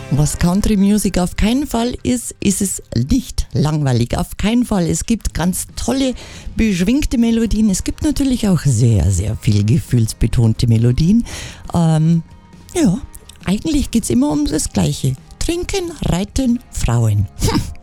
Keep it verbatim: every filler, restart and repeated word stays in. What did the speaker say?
Was Country Music auf keinen Fall ist, ist es nicht langweilig. Auf keinen Fall. Es gibt ganz tolle, beschwingte Melodien. Es gibt natürlich auch sehr, sehr viel gefühlsbetonte Melodien. Ähm, ja, eigentlich geht es immer um das Gleiche. Trinken, reiten, Frauen. Hm.